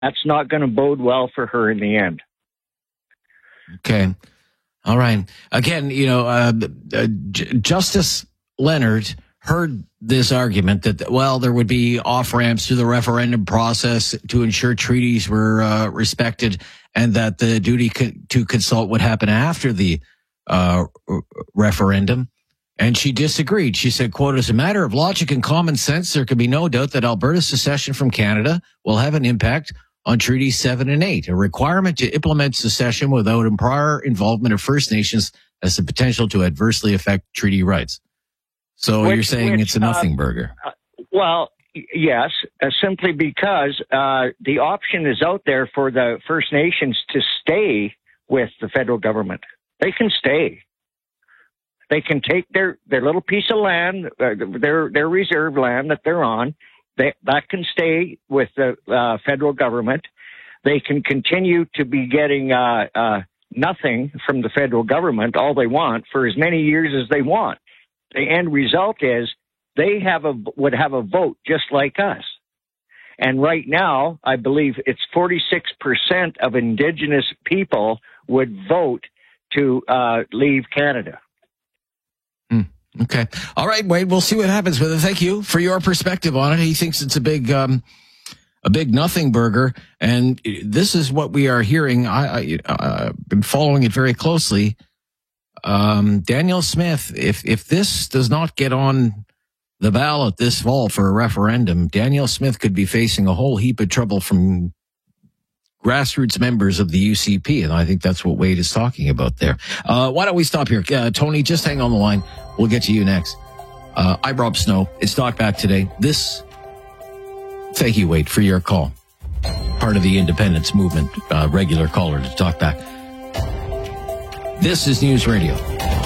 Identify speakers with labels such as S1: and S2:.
S1: That's not going to bode well for her in the end.
S2: Okay. All right. Again, Justice Leonard heard this argument that, there would be off-ramps to the referendum process to ensure treaties were respected, and that the duty to consult would happen after the referendum. And she disagreed. She said, quote, "As a matter of logic and common sense, there can be no doubt that Alberta's secession from Canada will have an impact on Treaties 7 and 8. A requirement to implement secession without prior involvement of First Nations has the potential to adversely affect treaty rights." So you're saying it's a nothing burger?
S1: Well, yes, simply because the option is out there for the First Nations to stay with the federal government. They can stay. They can take their little piece of land, their reserve land that they're on. That can stay with the federal government. They can continue to be getting nothing from the federal government, all they want, for as many years as they want. The end result is they would have a vote just like us. And right now, I believe it's 46% of Indigenous people would vote to leave Canada.
S2: Okay. All right, Wade, we'll see what happens with it. Thank you for your perspective on it. He thinks it's a big nothing burger. And this is what we are hearing. I've been following it very closely. Danielle Smith, if this does not get on the ballot this fall for a referendum, Danielle Smith could be facing a whole heap of trouble from grassroots members of the UCP, and I think that's what Wade is talking about there. Why don't we stop here? Tony, just hang on the line. We'll get to you next. I'm Rob Snow. It's Talk Back today. Thank you, Wade, for your call. Part of the independence movement, regular caller to Talk Back. This is News Radio.